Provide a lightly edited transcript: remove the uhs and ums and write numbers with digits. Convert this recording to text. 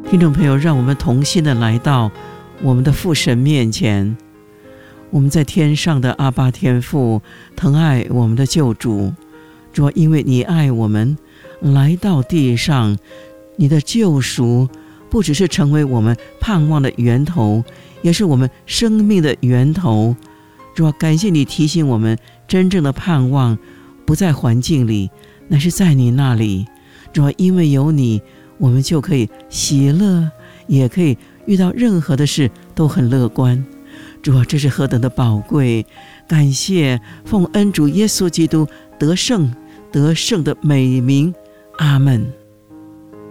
听众朋友，让我们同心的来到我们的父神面前。我们在天上的阿爸天父，疼爱我们的救主。主啊，因为你爱我们，来到地上，你的救赎不只是成为我们盼望的源头，也是我们生命的源头。主啊，感谢你提醒我们，真正的盼望不在环境里，乃是在你那里。主啊，因为有你，我们就可以喜乐，也可以遇到任何的事都很乐观。主啊，这是何等的宝贵！感谢奉恩主耶稣基督得胜的美名，阿们。